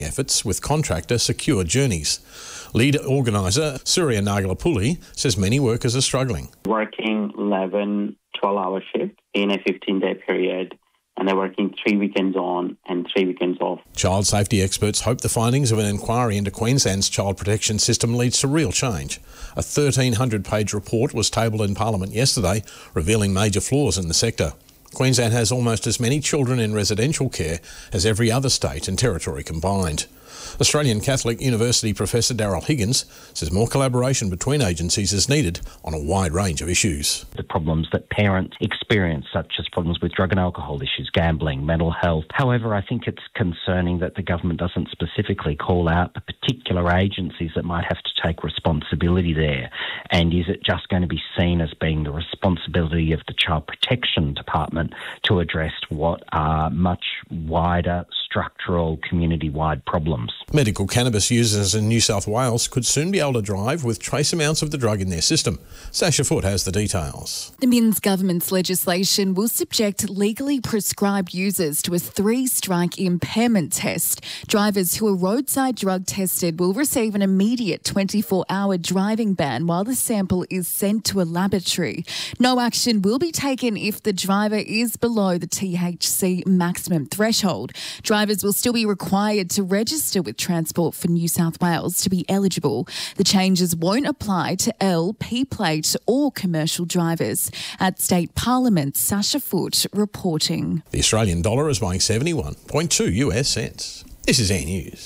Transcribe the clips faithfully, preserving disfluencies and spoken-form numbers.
efforts with contractor Secure Journeys. Lead organiser Surya Nagalapulli says many workers are struggling. Working eleven, twelve-hour shifts in a fifteen-day period, and they're working three weekends on and three weekends off. Child safety experts hope the findings of an inquiry into Queensland's child protection system leads to real change. A thirteen hundred page report was tabled in Parliament yesterday, revealing major flaws in the sector. Queensland has almost as many children in residential care as every other state and territory combined. Australian Catholic University Professor Daryl Higgins says more collaboration between agencies is needed on a wide range of issues. The problems that parents experience, such as problems with drug and alcohol issues, gambling, mental health. However, I think it's concerning that the government doesn't specifically call out the particular agencies that might have to take responsibility there. And is it just going to be seen as being the responsibility of the Child Protection Department to address what are much wider structural, community-wide problems? Medical cannabis users in New South Wales could soon be able to drive with trace amounts of the drug in their system. Sasha Foote has the details. The Minns government's legislation will subject legally prescribed users to a three-strike impairment test. Drivers who are roadside drug tested will receive an immediate twenty-four hour driving ban while the sample is sent to a laboratory. No action will be taken if the driver is below the T H C maximum threshold. Drivers will still be required to register with Transport for New South Wales to be eligible. The changes won't apply to L, P-plate or commercial drivers. At State Parliament, Sasha Foote reporting. The Australian dollar is buying seventy-one point two US cents. This is Air News.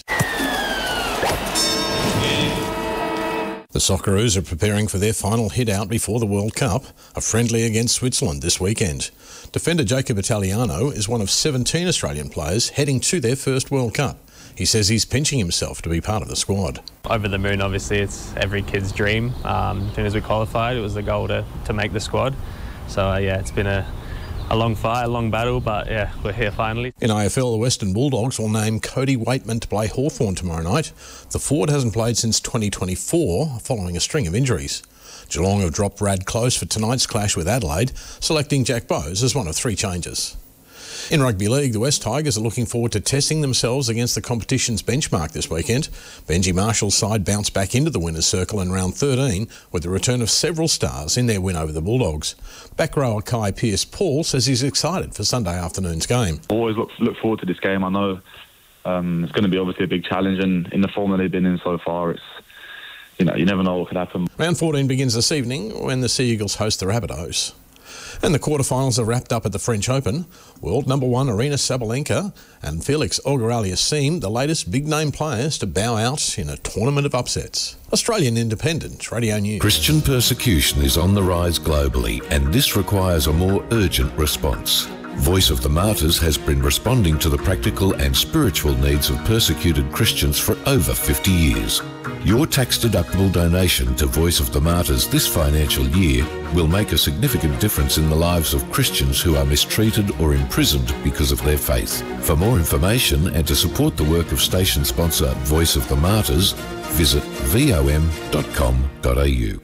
The Socceroos are preparing for their final hit-out before the World Cup, a friendly against Switzerland this weekend. Defender Jacob Italiano is one of seventeen Australian players heading to their first World Cup. He says he's pinching himself to be part of the squad. Over the moon, obviously, it's every kid's dream. Um, as soon as we qualified, it was the goal to, to make the squad. So, uh, yeah, it's been a, a long fight, a long battle, but, yeah, we're here finally. In A F L, the Western Bulldogs will name Cody Waitman to play Hawthorn tomorrow night. The forward hasn't played since twenty twenty-four, following a string of injuries. Geelong have dropped Brad Close for tonight's clash with Adelaide, selecting Jack Bowes as one of three changes. In Rugby League, the West Tigers are looking forward to testing themselves against the competition's benchmark this weekend. Benji Marshall's side bounced back into the winners' circle in round thirteen with the return of several stars in their win over the Bulldogs. Back rower Kai Pearce-Paul says he's excited for Sunday afternoon's game. Always look, look forward to this game. I know um, it's going to be obviously a big challenge, and in the form that they've been in so far, it's you know you never know what could happen. Round fourteen begins this evening when the Sea Eagles host the Rabbitohs. And the quarterfinals are wrapped up at the French Open. World number one Aryna Sabalenka and Felix Auger-Aliassime, the latest big-name players to bow out in a tournament of upsets. Australian Independent Radio News. Christian persecution is on the rise globally, and this requires a more urgent response. Voice of the Martyrs has been responding to the practical and spiritual needs of persecuted Christians for over fifty years. Your tax-deductible donation to Voice of the Martyrs this financial year will make a significant difference in the lives of Christians who are mistreated or imprisoned because of their faith. For more information and to support the work of station sponsor Voice of the Martyrs, visit vom dot com dot a u.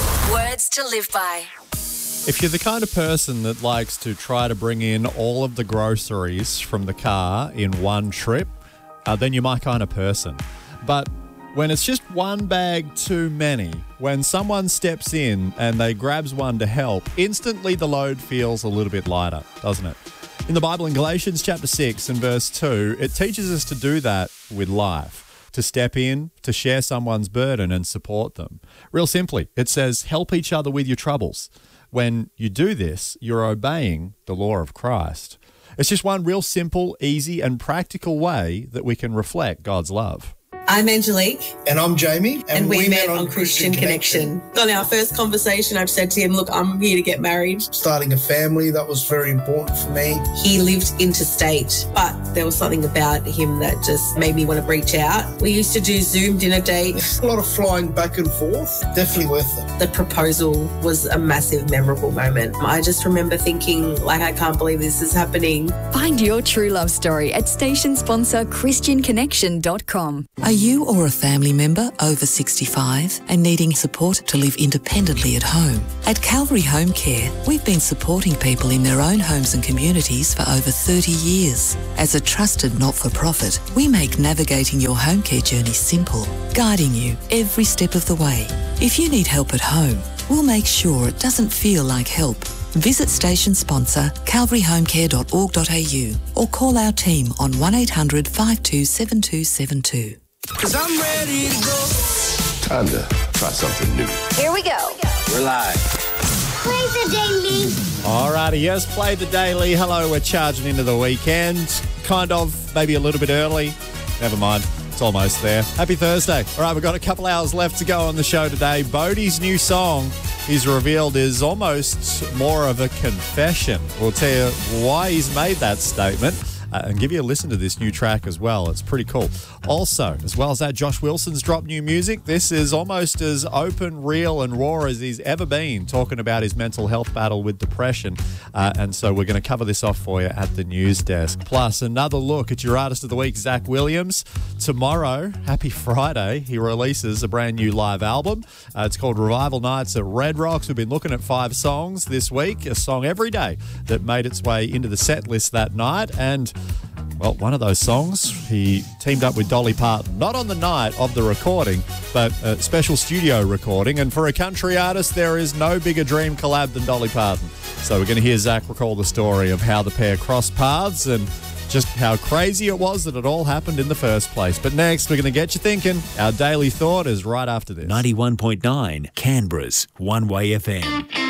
Words to live by. If you're the kind of person that likes to try to bring in all of the groceries from the car in one trip, uh, then you're my kind of person. But when it's just one bag too many, when someone steps in and they grabs one to help, instantly the load feels a little bit lighter, doesn't it? In the Bible, in Galatians chapter six and verse two, it teaches us to do that with life, to step in, to share someone's burden and support them. Real simply, it says, help each other with your troubles. When you do this, you're obeying the law of Christ. It's just one real simple, easy, and practical way that we can reflect God's love. I'm Angelique. And I'm Jamie. And, and we, we met, met on, on Christian, Christian Connection. Connection. On our first conversation, I've said to him, look, I'm here to get married. Starting a family, that was very important for me. He lived interstate, but there was something about him that just made me want to reach out. We used to do Zoom dinner dates. A lot of flying back and forth. Definitely worth it. The proposal was a massive, memorable moment. I just remember thinking, like, I can't believe this is happening. Find your true love story at station sponsor christian connection dot com. Are you or a family member over sixty-five and needing support to live independently at home? At Calvary Home Care, we've been supporting people in their own homes and communities for over thirty years. As a trusted not-for-profit, we make navigating your home care journey simple, guiding you every step of the way. If you need help at home, we'll make sure it doesn't feel like help. Visit station sponsor calvary home care dot org dot a u or call our team on one eight hundred five two seven two seven two. Cause I'm ready to go. Time to try something new. Here we go. We're live. Play the daily. Alrighty, yes, play the daily. Hello, we're charging into the weekend. Kind of, maybe a little bit early. Never mind. It's almost there. Happy Thursday. All right, we've got a couple hours left to go on the show today. Bodie's new song, he's revealed, is almost more of a confession. We'll tell you why he's made that statement. Uh, and give you a listen to this new track as well. It's pretty cool. Also, as well as that, Josh Wilson's dropped new music. This is almost as open, real and raw as he's ever been, talking about his mental health battle with depression. Uh, and so we're going to cover this off for you at the news desk. Plus, another look at your Artist of the Week, Zach Williams. Tomorrow, happy Friday, he releases a brand new live album. Uh, it's called Revival Nights at Red Rocks. We've been looking at five songs this week, a song every day that made its way into the set list that night. And well, one of those songs, he teamed up with Dolly Parton, not on the night of the recording, but a special studio recording. And for a country artist, there is no bigger dream collab than Dolly Parton. So we're going to hear Zach recall the story of how the pair crossed paths and just how crazy it was that it all happened in the first place. But next, we're going to get you thinking. Our daily thought is right after this. ninety-one point nine, Canberra's One Way F M.